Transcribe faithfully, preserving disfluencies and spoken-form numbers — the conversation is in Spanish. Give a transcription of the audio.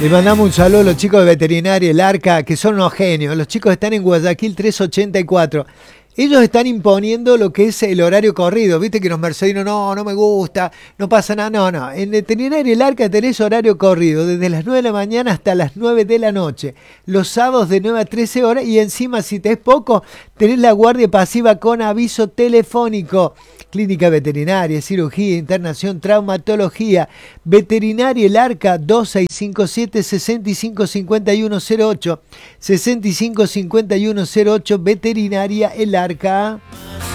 Le mandamos un saludo a los chicos de Veterinaria El Arca, que son unos genios. Los chicos están en Guayaquil trescientos ochenta y cuatro. Ellos están imponiendo lo que es el horario corrido. Viste que los mercedinos, no, no me gusta, no pasa nada. No, no. En Veterinaria El Arca tenés horario corrido, desde las nueve de la mañana hasta las nueve de la noche. Los sábados de nueve a trece horas y encima, si te es poco, tenés la guardia pasiva con aviso telefónico. Clínica veterinaria, cirugía, internación, traumatología. Veterinaria El Arca, dos seis cinco siete, seis cinco cinco uno cero ocho. seis cinco cinco uno cero ocho, Veterinaria El Arca.